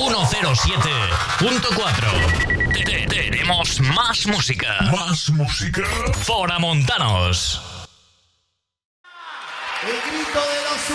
107.4. Tenemos más música. Más música. Foramontanos. El grito de los